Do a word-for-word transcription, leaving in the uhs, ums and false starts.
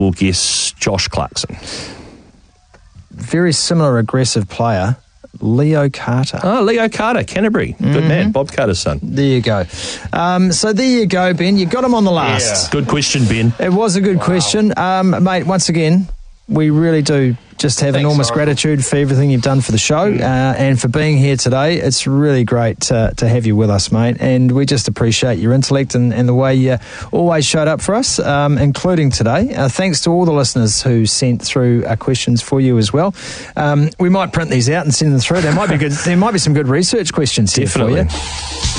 will guess Josh Clarkson. Very similar aggressive player, Leo Carter. Oh, Leo Carter, Canterbury. Good mm-hmm. man, Bob Carter's son. There you go. Um, so there you go, Ben. You got him on the last. Yeah. Good question, Ben. It was a good wow. question. Um, mate, once again, we really do just have Thanks, enormous Oracle. gratitude for everything you've done for the show uh, and for being here today. It's really great to, to have you with us, mate, and we just appreciate your intellect and, and the way you always showed up for us, um, including today. Uh, thanks to all the listeners who sent through uh, questions for you as well. Um, we might print these out and send them through. There might be good. There might be some good research questions here Definitely. for you.